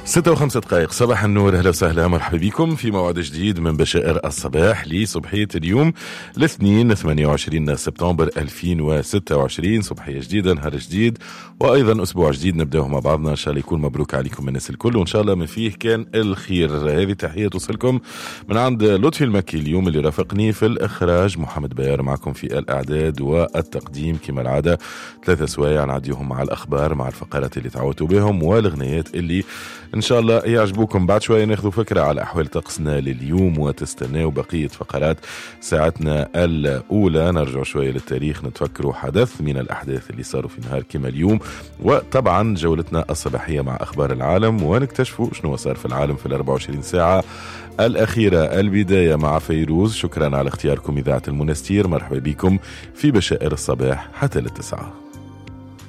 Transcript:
6:05 صباح النور، أهلا وسهلا، مرحبا بكم في موعد جديد من بشائر الصباح لصبحية اليوم الاثنين 28 سبتمبر 2026. صبحية جديدة، نهار جديد، وأيضا أسبوع جديد نبدأه مع بعضنا. إن شاء الله يكون مبروك عليكم الناس الكل، وإن شاء الله من فيه كان الخير. هذه تحية توصلكم من عند لطفي المكي اليوم اللي رافقني في الإخراج، محمد بيار معكم في الإعداد والتقديم كما العادة. 3 سوايع نعديهم مع الأخبار، مع الفقرات اللي تعودوا بهم، والغنيات اللي إن شاء الله يعجبوكم. بعد شوية ناخذوا فكرة على أحوال طقسنا لليوم، وتستناو بقية فقرات ساعتنا الأولى. نرجع شوية للتاريخ، نتفكروا حدث من الأحداث اللي صاروا في نهار كما اليوم، وطبعا جولتنا الصباحية مع أخبار العالم، ونكتشفوا شنو صار في العالم في 24 ساعة الأخيرة. البداية مع فيروز. شكرا على اختياركم إذاعة المنستير، مرحبا بكم في بشائر الصباح حتى للتسعة.